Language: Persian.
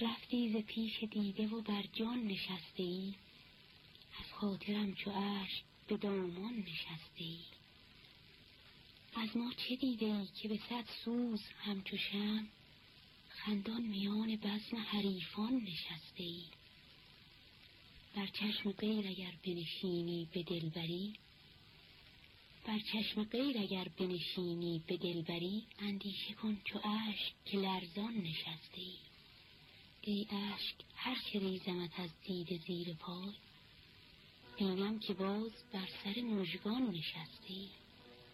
رفتی ز پیش دیده و بر جان نشسته ای، از خاطرم چو اشک به دامان نشسته ای. از ما چه دیده ای که به صد سوز همچو شمع، خندان میان بزم حریفان نشسته ای. بر چشم غیر اگر بنشینی به دلبری، بر چشم غیر اگر بنشینی به دلبری، اندیشه کن چو اشک که لرزان نشسته ای. ای اشک هر چه ریزمت از دیده زیر پای، بینم که باز بر سر مژگان نشسته ای.